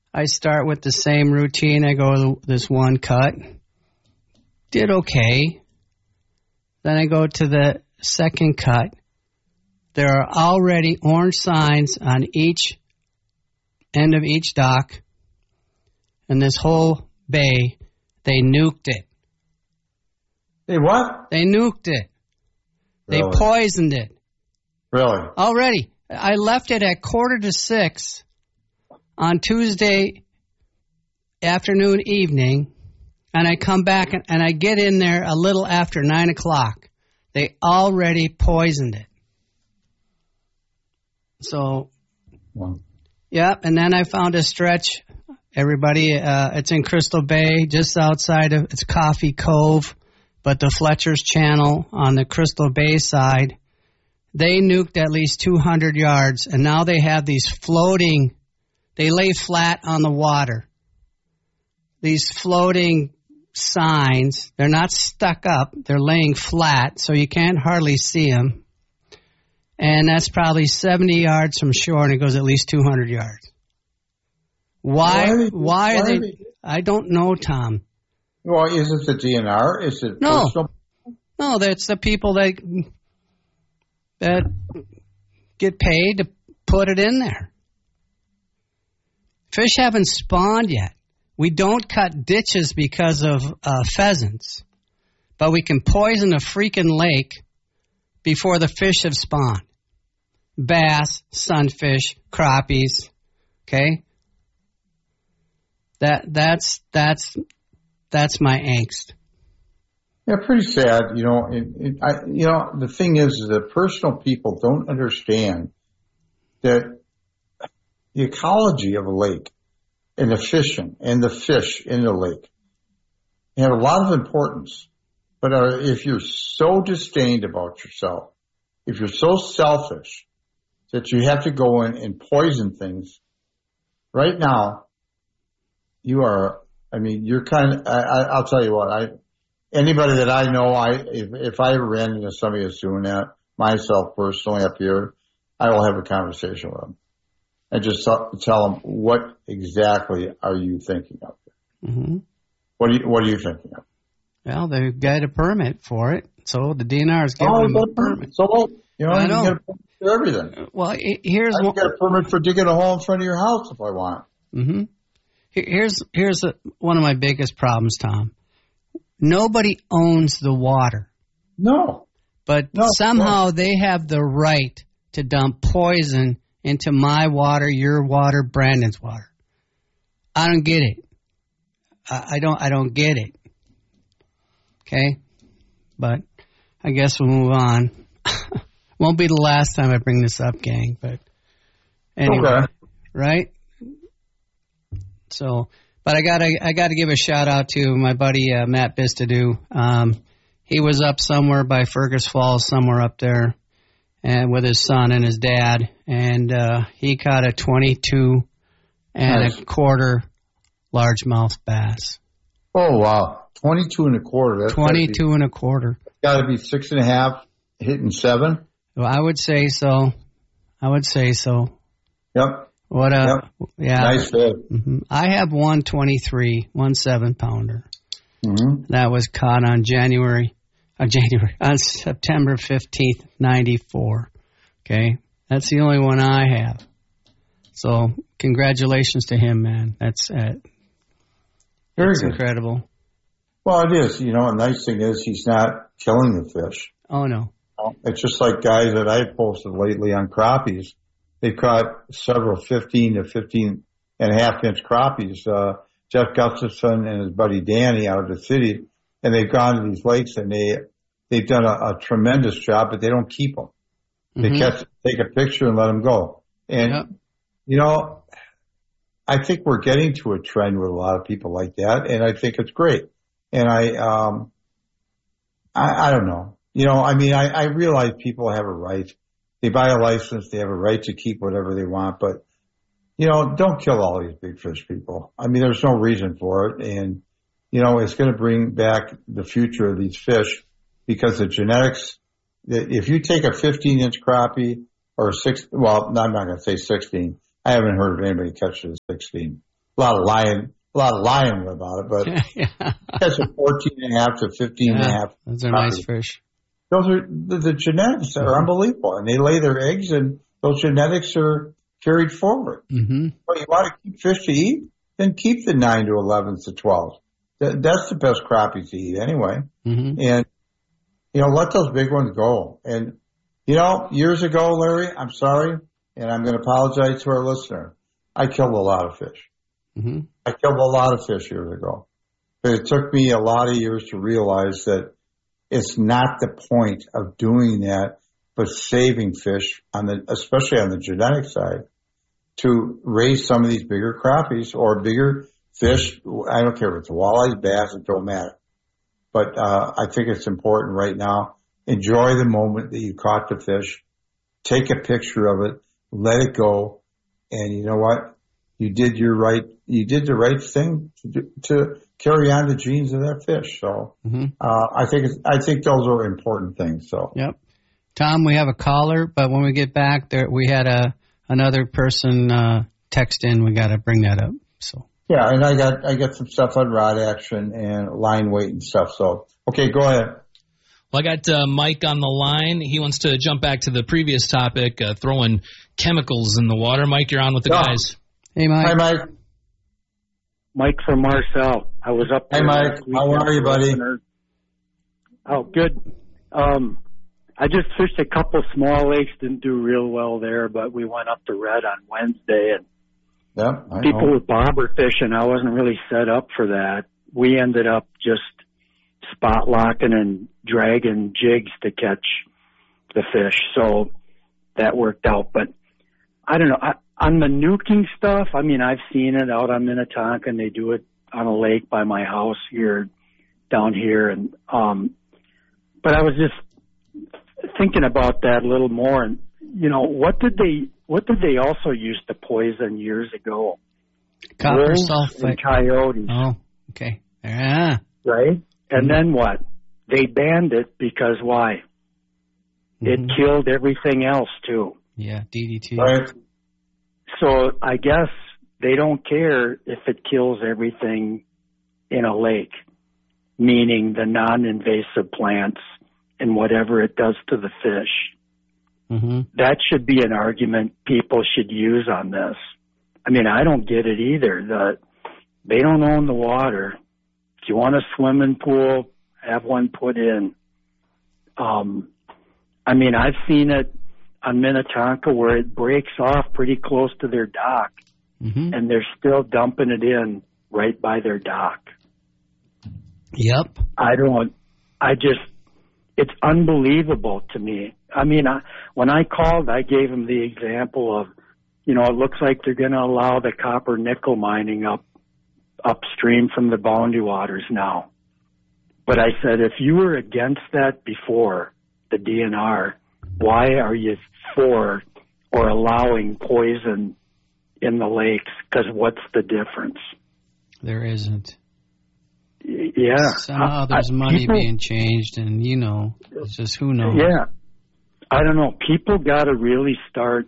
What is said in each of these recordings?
I start with the same routine. I go to this one cut. Did okay. Then I go to the second cut. There are already orange signs on each end of each dock. And this whole bay, they nuked it. They what? They nuked it. Really? They poisoned it. Really? Already. I left it at 5:45 on Tuesday afternoon, evening, and I come back and I get in there a little after 9 o'clock. They already poisoned it. So, yep, and then I found a stretch. Everybody, it's in Crystal Bay, just outside of, it's Coffee Cove, but the Fletcher's Channel on the Crystal Bay side, they nuked at least 200 yards, and now they have these floating, they lay flat on the water. These floating signs, they're not stuck up, they're laying flat, so you can't hardly see them. And that's probably 70 yards from shore, and it goes at least 200 yards. Why are they? I don't know, Tom. Well, is it the DNR? Is it personal? No, that's the people that get paid to put it in there. Fish haven't spawned yet. We don't cut ditches because of pheasants, but we can poison a freaking lake before the fish have spawned. Bass, sunfish, crappies, okay? That's my angst. Yeah, pretty sad. You know, the thing is that personal people don't understand that the ecology of a lake and the fishing and the fish in the lake have a lot of importance. But if you're so disdained about yourself, if you're so selfish that you have to go in and poison things, right now, you're kind of, I'll tell you what, anybody that I know, if I ever ran into somebody that's doing that, myself personally up here, I will have a conversation with them and just tell them, what exactly are you thinking of? Mm-hmm. What are you thinking of? Well, they've got a permit for it, so the DNR is giving them a permit. So, you get a permit for everything. Well, here's I get a permit for digging a hole in front of your house if I want. Mm-hmm. Here's one of my biggest problems, Tom. Nobody owns the water. No. But somehow they have the right to dump poison into my water, your water, Brandon's water. I don't get it. I don't get it. Okay? But I guess we'll move on. Won't be the last time I bring this up, gang, but anyway. Okay. Right? So, but I gotta give a shout out to my buddy Matt Bistadu. He was up somewhere by Fergus Falls, somewhere up there, and with his son and his dad, and he caught a 22 and a quarter largemouth bass. Oh wow, 22 and a quarter. That's 22 and a quarter. Got to be 6.5, hitting 7. Well, I would say so. Yep. Yeah. Nice fish. Mm-hmm. I have 123, 7-pounder. Mm-hmm. That was caught on on September 15th, 94. Okay. That's the only one I have. So congratulations to him, man. That's incredible. Well, it is. You know, a nice thing is he's not killing the fish. Oh, no. It's just like guys that I've posted lately on crappies. They caught several 15 to 15 and a half inch crappies. Jeff Gustafson and his buddy Danny out of the city, and they've gone to these lakes and they've done a tremendous job, but they don't keep them. Mm-hmm. They take a picture and let them go. And, you know, I think we're getting to a trend with a lot of people like that, and I think it's great. And I don't know. You know, I mean, I realize people have a right. They buy a license. They have a right to keep whatever they want. But, you know, don't kill all these big fish people. I mean, there's no reason for it. And, you know, it's going to bring back the future of these fish because the genetics, if you take a 15-inch crappie or I'm not going to say 16. I haven't heard of anybody catch it at 16. a lot of lying about it, but that's a 14.5 to 15.5. Those are nice fish. Those are the genetics are unbelievable, and they lay their eggs, and those genetics are carried forward. Mm-hmm. Well, you want to keep fish to eat, then keep the 9 to 11s to 12s. That's the best crappies to eat anyway. Mm-hmm. And, let those big ones go. And, years ago, Larry, I'm sorry, and I'm going to apologize to our listener. I killed a lot of fish. Mm-hmm. I killed a lot of fish years ago. But it took me a lot of years to realize that it's not the point of doing that, but saving fish especially on the genetic side, to raise some of these bigger crappies or bigger fish. I don't care if it's walleyes, bass, it don't matter. But I think it's important right now. Enjoy the moment that you caught the fish. Take a picture of it. Let it go. And you know what? You did the right thing to carry on the genes of that fish. So I think those are important things. So yep. Tom, we have a caller, but when we get back, we had another person text in. We got to bring that up. So yeah, and I got some stuff on rod action and line weight and stuff. So okay, go ahead. Well, I got Mike on the line. He wants to jump back to the previous topic, throwing chemicals in the water. Mike, you're on with the guys. Hey, Mike. Hi, Mike. Mike from Marcel. I was up there. Hey, Mike. How are you, buddy? Oh, good. I just fished a couple small lakes, didn't do real well there, but we went up to Red on Wednesday, and people with bobber fishing, I wasn't really set up for that. We ended up just spot locking and dragging jigs to catch the fish, so that worked out. But I don't know. On the nuking stuff, I mean, I've seen it out on Minnetonka, and they do it on a lake by my house down here. And but I was just thinking about that a little more. And what did they also use to poison years ago? Copper Wolves sulfate and coyotes. Oh, okay. Yeah. Right. And then what? They banned it because why? It killed everything else too. Yeah, DDT. Right. So I guess they don't care if it kills everything in a lake, meaning the non-invasive plants and whatever it does to the fish. Mm-hmm. That should be an argument people should use on this. I mean, I don't get it either. They don't own the water. If you want a swimming pool, have one put in. I mean, I've seen it on Minnetonka where it breaks off pretty close to their dock, and they're still dumping it in right by their dock. Yep. It's unbelievable to me. I mean, when I called, I gave them the example of, it looks like they're going to allow the copper nickel mining upstream from the boundary waters now. But I said, if you were against that before the DNR, why are you for or allowing poison in the lakes? Because what's the difference? There isn't. Yeah. Somehow there's money being changed, and it's just who knows. Yeah. I don't know. People got to really start.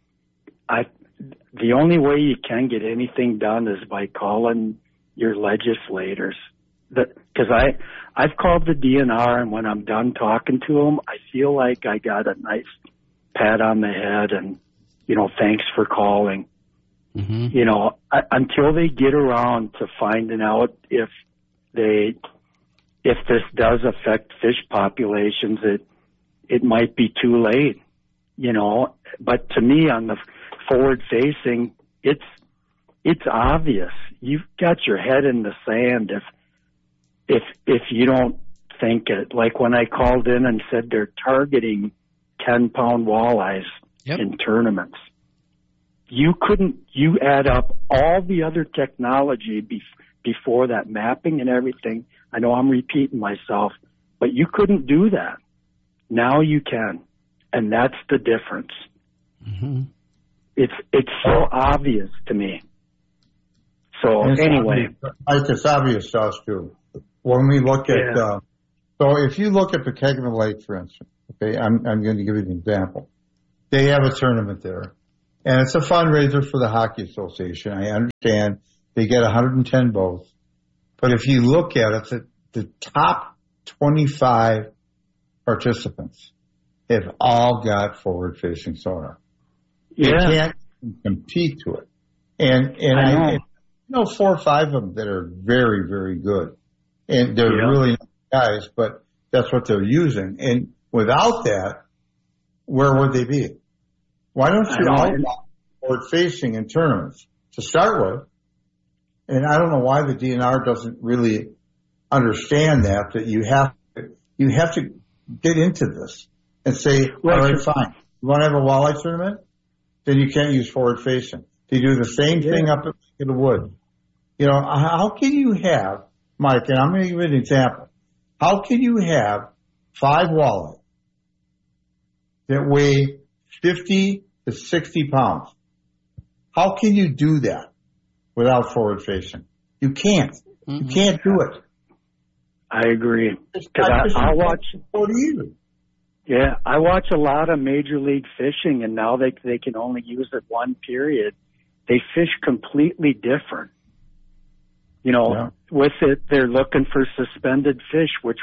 The only way you can get anything done is by calling your legislators. Because I've called the DNR, and when I'm done talking to them, I feel like I got a nice pat on the head and, thanks for calling. Mm-hmm. Until they get around to finding out if this does affect fish populations, it might be too late, But to me, on the forward facing, it's obvious. You've got your head in the sand if you don't think it. Like when I called in and said they're targeting 10-pound walleyes in tournaments. You add up all the other technology before that, mapping and everything. I know I'm repeating myself, but you couldn't do that. Now you can, and that's the difference. Mm-hmm. It's so obvious to me. So anyway. It's obvious to us too. When we look at, so if you look at Pokegama Lake, for instance, okay, I'm going to give you an example. They have a tournament there, and it's a fundraiser for the Hockey Association. I understand They get 110 boats. But if you look at it, the top 25 participants have all got forward-facing sonar. Yeah. They can't compete to it. And I know 4 or 5 of them that are very, very good. And they're really nice guys, but that's what they're using. And without that, where would they be? Why don't you all forward-facing in tournaments to start with? And I don't know why the DNR doesn't really understand that you have to get into this and say, all right, fine. You want to have a walleye tournament? Then you can't use forward-facing. They do the same thing up in the wood. You know, how can you have, Mike, and I'm going to give you an example. How can you have 5 walleye that weigh 50 to 60 pounds? How can you do that without forward-facing? You can't. Mm-hmm. You can't do it. I agree. Because I watch. Yeah, I watch a lot of Major League Fishing, and now they can only use it one period. They fish completely different. You know, with it, they're looking for suspended fish, which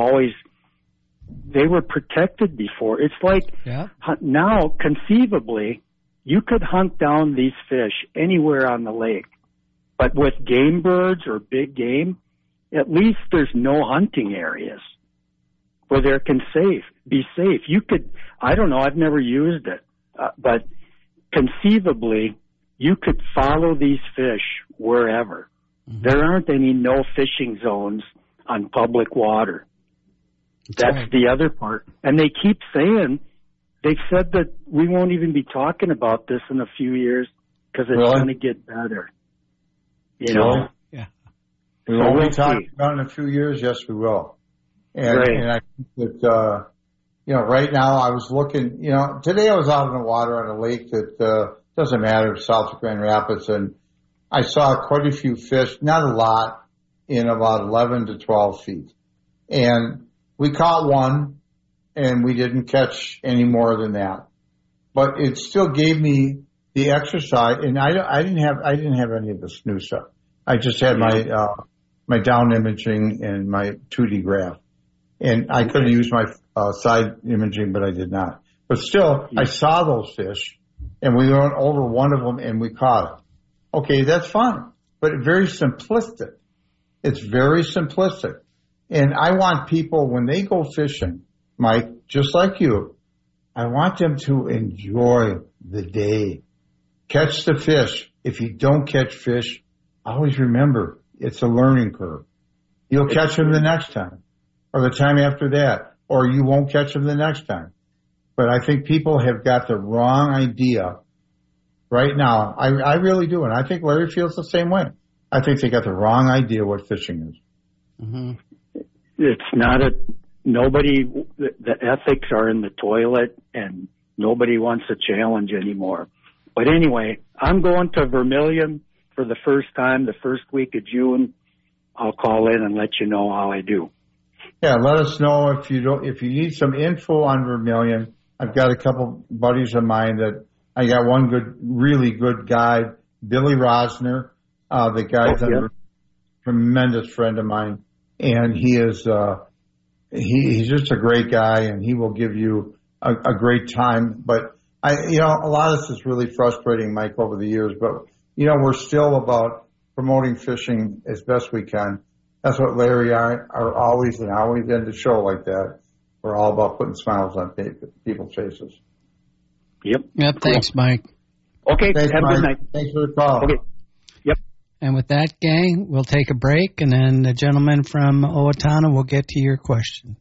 they were protected before. It's like now, conceivably, you could hunt down these fish anywhere on the lake. But with game birds or big game, at least there's no hunting areas where they can be safe. You could, I don't know, I've never used it, but conceivably, you could follow these fish wherever. Mm-hmm. There aren't any no fishing zones on public water. That's the other part. And they keep saying, they've said that we won't even be talking about this in a few years because it's going to get better. You know? Yeah. We won't be talking about it in a few years. Yes, we will. And I think that, right now I was looking, today I was out in the water on a lake that doesn't matter, south of Grand Rapids, and I saw quite a few fish, not a lot, in about 11 to 12 feet. And we caught one, and we didn't catch any more than that. But it still gave me the exercise, and I didn't have any of the SNU stuff. I just had my down imaging and my 2D graph. And I could have used my side imaging, but I did not. But still, I saw those fish, and we went over one of them, and we caught it. Okay, that's fine, but very simplistic. It's very simplistic. And I want people, when they go fishing, Mike, just like you, I want them to enjoy the day. Catch the fish. If you don't catch fish, always remember, it's a learning curve. You'll catch them the next time, or the time after that, or you won't catch them the next time. But I think people have got the wrong idea right now. I really do, and I think Larry feels the same way. I think they got the wrong idea what fishing is. Mm-hmm. It's not the ethics are in the toilet, and nobody wants a challenge anymore. But anyway, I'm going to Vermilion for the first time, the first week of June. I'll call in and let you know how I do. Yeah, let us know if you need some info on Vermilion. I've got a couple buddies of mine that I got one really good guide, Billy Rosner. The guy's a tremendous friend of mine, and he is he's just a great guy, and he will give you a great time. But a lot of this is really frustrating, Mike, over the years. But we're still about promoting fishing as best we can. That's what Larry are always, and I always end a show like that. We're all about putting smiles on people's faces. Yep. Thanks, Mike. Okay. Thanks, have Mike. a good night. Thanks for the call. Okay. Yep. And with that, gang, we'll take a break, and then the gentleman from Owatonna will get to your question.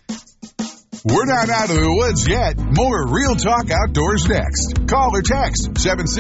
We're not out of the woods yet. More Real Talk Outdoors next. Call or text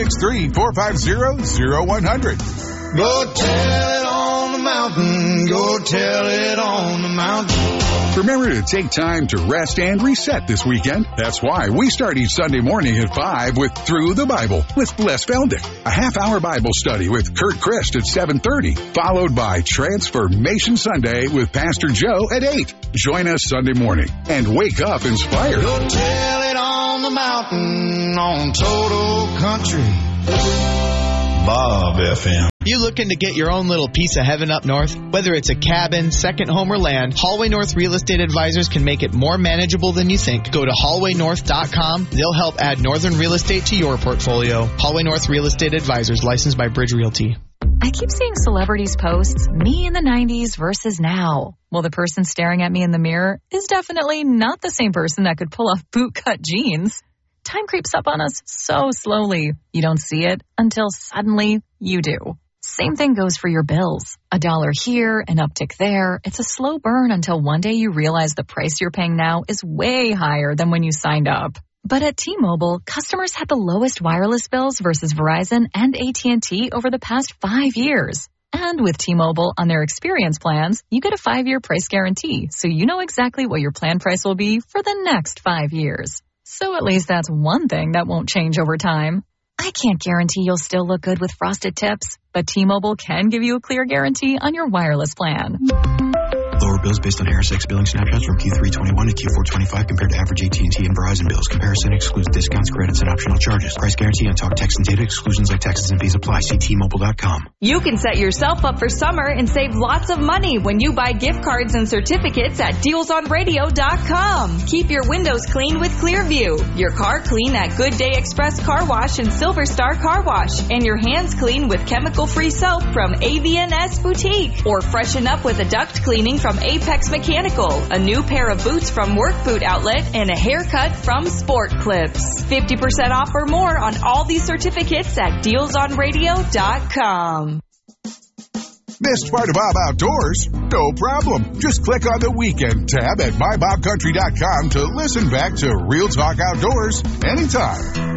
763-450-0100. Go tell it on the mountain. Go tell it on the mountain. Remember to take time to rest and reset this weekend. That's why we start each Sunday morning at 5 with Through the Bible with Les Feldick. A half-hour Bible study with Kurt Christ at 7:30, followed by Transformation Sunday with Pastor Joe at 8. Join us Sunday morning and wake up inspired. Go tell it on the mountain on Total Country. Bob FM. You looking to get your own little piece of heaven up north? Whether it's a cabin, second home, or land, Hallway North Real Estate Advisors can make it more manageable than you think. Go to hallwaynorth.com. They'll help add northern real estate to your portfolio. Hallway North Real Estate Advisors, licensed by Bridge Realty. I keep seeing celebrities posts, me in the 90s versus now. Well, the person staring at me in the mirror is definitely not the same person that could pull off bootcut jeans. Time creeps up on us so slowly. You don't see it until suddenly you do. Same thing goes for your bills. $1 here, an uptick there. It's a slow burn until one day you realize the price you're paying now is way higher than when you signed up. But at T-Mobile, customers had the lowest wireless bills versus Verizon and AT&T over the past 5 years. And with T-Mobile on their experience plans, you get a 5-year price guarantee, so you know exactly what your plan price will be for the next 5 years. So at least that's one thing that won't change over time. I can't guarantee you'll still look good with frosted tips, but T-Mobile can give you a clear guarantee on your wireless plan. Lower bills based on ErisX billing snapshots from Q3 21 to Q4 25 compared to average AT&T and Verizon bills. Comparison excludes discounts, credits, and optional charges. Price guarantee on talk, text, and data. Exclusions like taxes and fees apply. See T-Mobile.com. You can set yourself up for summer and save lots of money when you buy gift cards and certificates at DealsOnRadio.com. Keep your windows clean with Clearview, your car clean at Good Day Express Car Wash and Silver Star Car Wash, and your hands clean with chemical-free soap from AVNS Boutique, or freshen up with a duct cleaning from Apex Mechanical, a new pair of boots from Work Boot Outlet, and a haircut from Sport Clips. 50% off or more on all these certificates at DealsOnRadio.com. Missed part of Bob Outdoors? No problem. Just click on the Weekend tab at MyBobCountry.com to listen back to Real Talk Outdoors anytime.